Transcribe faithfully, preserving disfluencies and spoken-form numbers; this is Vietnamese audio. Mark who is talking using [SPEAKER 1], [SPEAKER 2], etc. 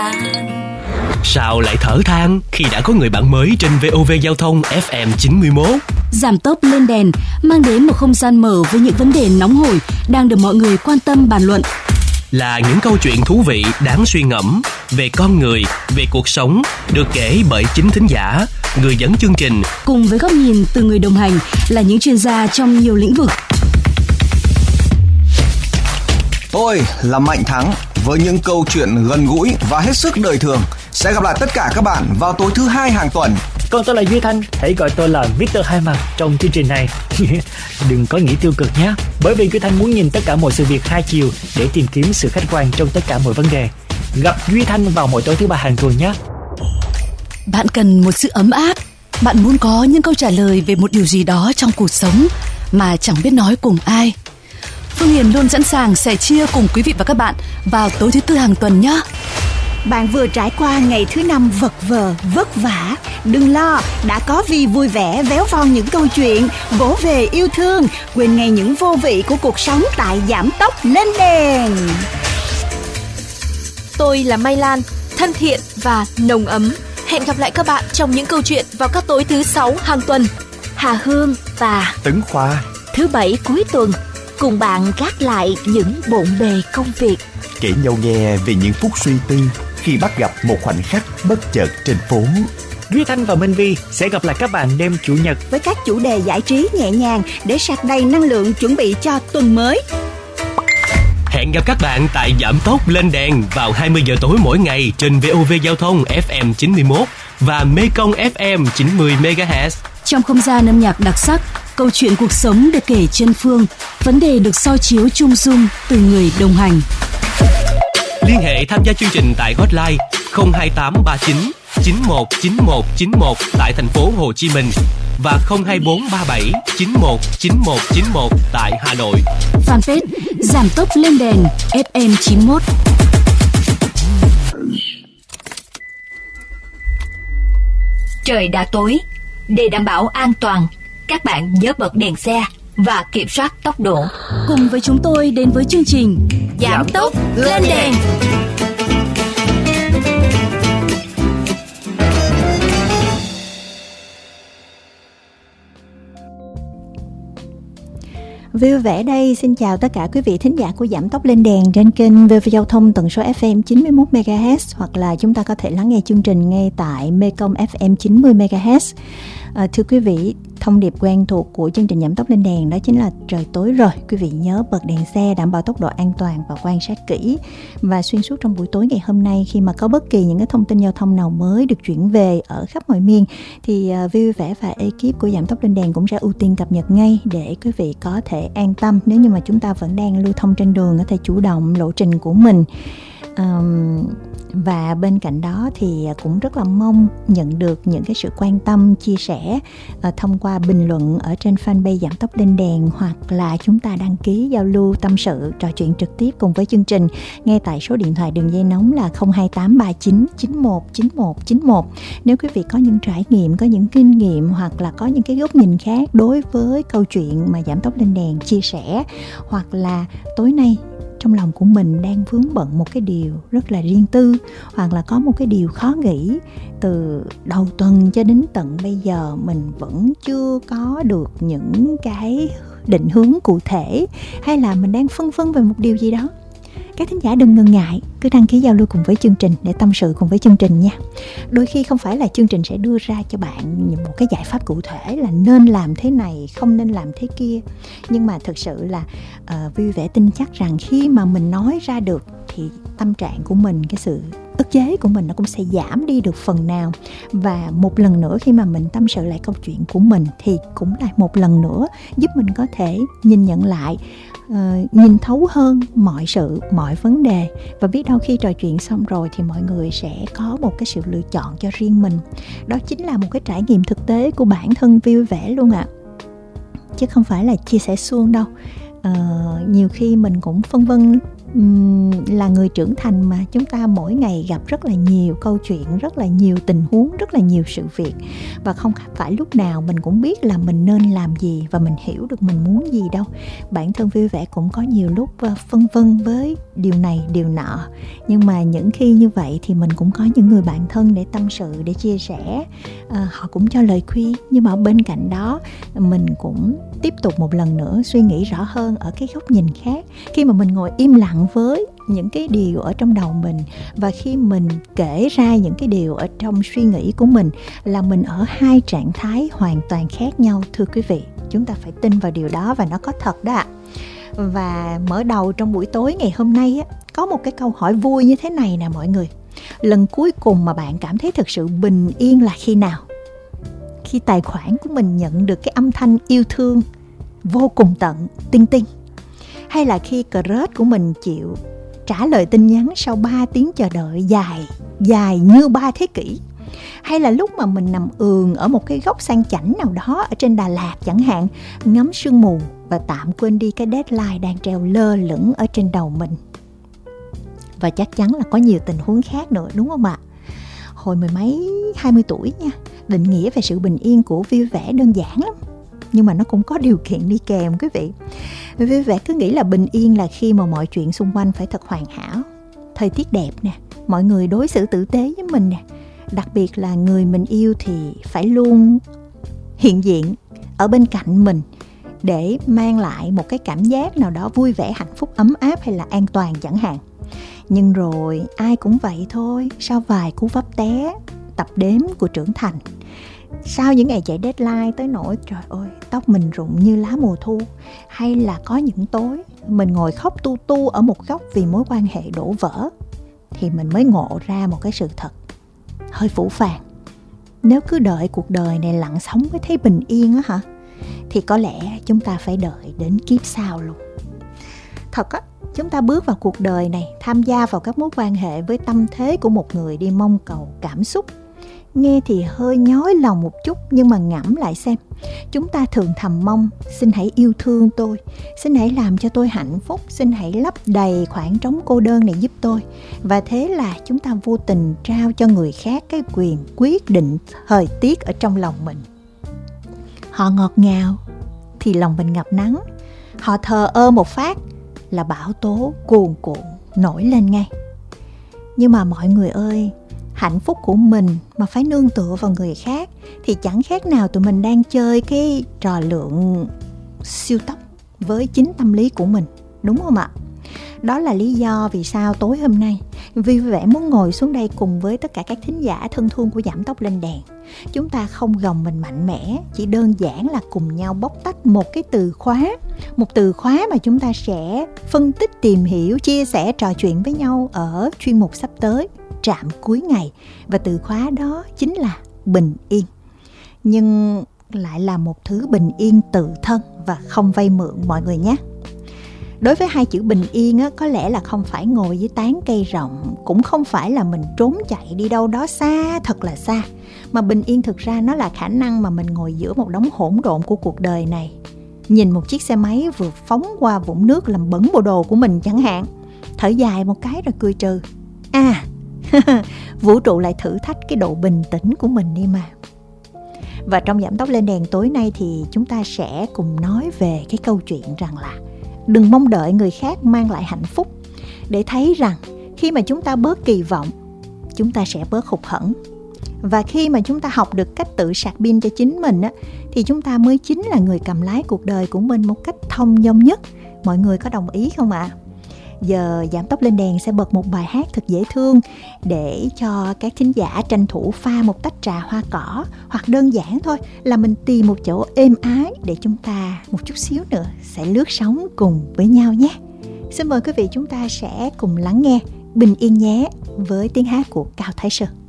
[SPEAKER 1] than.
[SPEAKER 2] Sao lại thở than khi đã có người bạn mới trên vê o vê Giao thông ép em chín mươi mốt?
[SPEAKER 3] Giảm tốc lên đèn mang đến một không gian mở với những vấn đề nóng hổi đang được mọi người quan tâm bàn luận.
[SPEAKER 2] Là những câu chuyện thú vị đáng suy ngẫm về con người, về cuộc sống, được kể bởi chính thính giả, người dẫn chương trình,
[SPEAKER 3] cùng với góc nhìn từ người đồng hành là những chuyên gia trong nhiều lĩnh vực.
[SPEAKER 4] Tôi là Mạnh Thắng với những câu chuyện gần gũi và hết sức đời thường. Sẽ gặp lại tất cả các bạn vào tối thứ hai hàng tuần.
[SPEAKER 5] Còn tôi là Duy Thanh, hãy gọi tôi là mít tơ Hai Mặt trong chương trình này. Đừng có nghĩ tiêu cực nhé, bởi vì Duy Thanh muốn nhìn tất cả mọi sự việc hai chiều để tìm kiếm sự khách quan trong tất cả mọi vấn đề. Gặp Duy Thanh vào mỗi tối thứ ba hàng tuần nhé.
[SPEAKER 3] Bạn cần một sự ấm áp, bạn muốn có những câu trả lời về một điều gì đó trong cuộc sống mà chẳng biết nói cùng ai. Phương Hiền luôn sẵn sàng sẻ chia cùng quý vị và các bạn vào tối thứ tư hàng tuần nhé.
[SPEAKER 6] Bạn vừa trải qua ngày thứ năm vật vờ, vất vả. Đừng lo, đã có Vi vui vẻ véo von những câu chuyện, vỗ về yêu thương, quên ngay những vô vị của cuộc sống tại Giảm Tốc Lên Đèn.
[SPEAKER 1] Tôi là Mai Lan, thân thiện và nồng ấm. Hẹn gặp lại các bạn trong những câu chuyện vào các tối thứ sáu hàng tuần.
[SPEAKER 7] Hà Hương và
[SPEAKER 8] Tấn Khoa,
[SPEAKER 7] thứ bảy cuối tuần, cùng bạn gác lại những bộn bề công việc,
[SPEAKER 8] kể nhau nghe về những phút suy tư khi bắt gặp một khoảnh khắc bất chợt trên phố.
[SPEAKER 5] Duy Thanh và Minh Vi sẽ gặp lại các bạn đêm Chủ nhật
[SPEAKER 6] với các chủ đề giải trí nhẹ nhàng để sạc đầy năng lượng chuẩn bị cho tuần mới.
[SPEAKER 2] Hẹn gặp các bạn tại Giảm Tốc Lên Đèn vào hai mươi giờ tối mỗi ngày trên vê o vê Giao thông ép em chín mươi mốt và Mekong ép em chín mươi mê ga héc.
[SPEAKER 3] Trong không gian âm nhạc đặc sắc, câu chuyện cuộc sống được kể chân phương, vấn đề được soi chiếu chung dung từ người đồng hành.
[SPEAKER 2] Liên hệ tham gia chương trình tại hotline không hai tám ba chín chín một chín một chín một tại thành phố Hồ Chí Minh và không hai bốn ba bảy chín một chín một chín một tại Hà Nội.
[SPEAKER 3] Fanpage Giảm Tốc Lên Đèn ép em chín mốt.
[SPEAKER 7] Trời đã tối, để đảm bảo an toàn, các bạn nhớ bật đèn xe và kiểm soát tốc độ.
[SPEAKER 3] Cùng với chúng tôi đến với chương trình
[SPEAKER 7] Giảm Tốc Lên Đèn.
[SPEAKER 6] Vui vẻ đây, xin chào tất cả quý vị thính giả của Giảm Tốc Lên Đèn trên kênh vê o vê Giao thông tần số ép em chín mươi mốt mê ga héc, hoặc là chúng ta có thể lắng nghe chương trình ngay tại Mekong ép em chín mươi mê ga héc. À, thưa quý vị, thông điệp quen thuộc của chương trình Giảm Tốc Lên Đèn đó chính là trời tối rồi, quý vị nhớ bật đèn xe, đảm bảo tốc độ an toàn và quan sát kỹ. Và xuyên suốt trong buổi tối ngày hôm nay, khi mà có bất kỳ những cái thông tin giao thông nào mới được chuyển về ở khắp mọi miền, thì uh, Vui Vẻ và ekip của Giảm Tốc Lên Đèn cũng sẽ ưu tiên cập nhật ngay để quý vị có thể an tâm. Nếu như mà chúng ta vẫn đang lưu thông trên đường, có thể chủ động lộ trình của mình. Um, và bên cạnh đó thì cũng rất là mong nhận được những cái sự quan tâm, chia sẻ uh, thông qua bình luận ở trên fanpage Giảm Tốc Lên Đèn, hoặc là chúng ta đăng ký giao lưu tâm sự, trò chuyện trực tiếp cùng với chương trình ngay tại số điện thoại đường dây nóng là không hai tám ba chín chín một chín một chín một. Nếu quý vị có những trải nghiệm, có những kinh nghiệm, hoặc là có những cái góc nhìn khác đối với câu chuyện mà Giảm Tốc Lên Đèn chia sẻ, hoặc là tối nay trong lòng của mình đang vướng bận một cái điều rất là riêng tư, hoặc là có một cái điều khó nghĩ từ đầu tuần cho đến tận bây giờ mình vẫn chưa có được những cái định hướng cụ thể, hay là mình đang phân vân về một điều gì đó, các thính giả đừng ngần ngại, cứ đăng ký giao lưu cùng với chương trình để tâm sự cùng với chương trình nha. Đôi khi không phải là chương trình sẽ đưa ra cho bạn một cái giải pháp cụ thể là nên làm thế này, không nên làm thế kia, nhưng mà thực sự là uh, Vui Vẻ tin chắc rằng khi mà mình nói ra được thì tâm trạng của mình, cái sự ức chế của mình nó cũng sẽ giảm đi được phần nào. Và một lần nữa khi mà mình tâm sự lại câu chuyện của mình thì cũng là một lần nữa giúp mình có thể nhìn nhận lại, uh, nhìn thấu hơn mọi sự, mọi vấn đề. Và biết đâu khi trò chuyện xong rồi thì mọi người sẽ có một cái sự lựa chọn cho riêng mình. Đó chính là một cái trải nghiệm thực tế của bản thân Vui Vẻ luôn ạ, à. Chứ không phải là chia sẻ suông đâu. Uh, nhiều khi mình cũng phân vân Uhm, là người trưởng thành mà, chúng ta mỗi ngày gặp rất là nhiều câu chuyện, rất là nhiều tình huống, rất là nhiều sự việc. Và không phải lúc nào mình cũng biết là mình nên làm gì và mình hiểu được mình muốn gì đâu. Bản thân Vui Vẻ cũng có nhiều lúc phân vân với điều này, điều nọ. Nhưng mà những khi như vậy thì mình cũng có những người bạn thân để tâm sự, để chia sẻ. à, Họ cũng cho lời khuyên. Nhưng mà bên cạnh đó mình cũng tiếp tục một lần nữa suy nghĩ rõ hơn ở cái góc nhìn khác. Khi mà mình ngồi im lặng với những cái điều ở trong đầu mình, và khi mình kể ra những cái điều ở trong suy nghĩ của mình, là mình ở hai trạng thái hoàn toàn khác nhau, thưa quý vị. Chúng ta phải tin vào điều đó và nó có thật đó ạ. Và mở đầu trong buổi tối ngày hôm nay á, có một cái câu hỏi vui như thế này nè mọi người. Lần cuối cùng mà bạn cảm thấy thực sự bình yên là khi nào? Khi tài khoản của mình nhận được cái âm thanh yêu thương vô cùng tận, tinh tinh? Hay là khi crush của mình chịu trả lời tin nhắn sau ba tiếng chờ đợi dài, dài như ba thế kỷ? Hay là lúc mà mình nằm ườn ở một cái góc sang chảnh nào đó ở trên Đà Lạt chẳng hạn, ngắm sương mù và tạm quên đi cái deadline đang treo lơ lửng ở trên đầu mình? Và chắc chắn là có nhiều tình huống khác nữa, đúng không ạ? Hồi mười mấy, hai mươi tuổi nha, định nghĩa về sự bình yên của Vui Vẻ đơn giản lắm. Nhưng mà nó cũng có điều kiện đi kèm quý vị. Vui Vẻ cứ nghĩ là bình yên là khi mà mọi chuyện xung quanh phải thật hoàn hảo. Thời tiết đẹp nè, mọi người đối xử tử tế với mình nè. Đặc biệt là người mình yêu thì phải luôn hiện diện ở bên cạnh mình để mang lại một cái cảm giác nào đó vui vẻ, hạnh phúc, ấm áp hay là an toàn chẳng hạn. Nhưng rồi ai cũng vậy thôi, sau vài cú vấp té, tập đếm của trưởng thành, sau những ngày chạy deadline tới nỗi trời ơi tóc mình rụng như lá mùa thu, hay là có những tối mình ngồi khóc tu tu ở một góc vì mối quan hệ đổ vỡ, thì mình mới ngộ ra một cái sự thật hơi phũ phàng. Nếu cứ đợi cuộc đời này lặng sống mới thấy bình yên á hả, thì có lẽ chúng ta phải đợi đến kiếp sau luôn. Thật á, chúng ta bước vào cuộc đời này, tham gia vào các mối quan hệ với tâm thế của một người đi mong cầu cảm xúc. Nghe thì hơi nhói lòng một chút, nhưng mà ngẫm lại xem, chúng ta thường thầm mong: xin hãy yêu thương tôi, xin hãy làm cho tôi hạnh phúc, xin hãy lấp đầy khoảng trống cô đơn này giúp tôi. Và thế là chúng ta vô tình trao cho người khác cái quyền quyết định thời tiết ở trong lòng mình. Họ ngọt ngào thì lòng mình ngập nắng, họ thờ ơ một phát là bão tố cuồn cuộn nổi lên ngay. Nhưng mà mọi người ơi, hạnh phúc của mình mà phải nương tựa vào người khác thì chẳng khác nào tụi mình đang chơi cái trò lượng siêu tốc với chính tâm lý của mình, đúng không ạ? Đó là lý do vì sao tối hôm nay Vui Vẻ muốn ngồi xuống đây cùng với tất cả các thính giả thân thương của Giảm Tốc Lên Đèn. Chúng ta không gồng mình mạnh mẽ, chỉ đơn giản là cùng nhau bóc tách một cái từ khóa, một từ khóa mà chúng ta sẽ phân tích, tìm hiểu, chia sẻ, trò chuyện với nhau ở chuyên mục sắp tới, Trạm Cuối Ngày. Và từ khóa đó chính là bình yên. Nhưng lại là một thứ bình yên tự thân và không vay mượn mọi người nhé. Đối với hai chữ bình yên á, có lẽ là không phải ngồi dưới tán cây rộng, cũng không phải là mình trốn chạy đi đâu đó xa, thật là xa. Mà bình yên thực ra nó là khả năng mà mình ngồi giữa một đống hỗn độn của cuộc đời này, nhìn một chiếc xe máy vừa phóng qua vũng nước làm bẩn bộ đồ của mình chẳng hạn, thở dài một cái rồi cười trừ. À, vũ trụ lại thử thách cái độ bình tĩnh của mình đi mà. Và trong Giảm Tốc Lên Đèn tối nay thì chúng ta sẽ cùng nói về cái câu chuyện rằng là đừng mong đợi người khác mang lại hạnh phúc, để thấy rằng khi mà chúng ta bớt kỳ vọng, chúng ta sẽ bớt hụt hẫng. Và khi mà chúng ta học được cách tự sạc pin cho chính mình á, thì chúng ta mới chính là người cầm lái cuộc đời của mình một cách thông dong nhất. Mọi người có đồng ý không ạ? À? Giờ Giảm Tốc Lên Đèn sẽ bật một bài hát thật dễ thương để cho các thính giả tranh thủ pha một tách trà hoa cỏ, hoặc đơn giản thôi là mình tìm một chỗ êm ái để chúng ta một chút xíu nữa sẽ lướt sóng cùng với nhau nhé. Xin mời quý vị chúng ta sẽ cùng lắng nghe Bình Yên Nhé với tiếng hát của Cao Thái Sơn.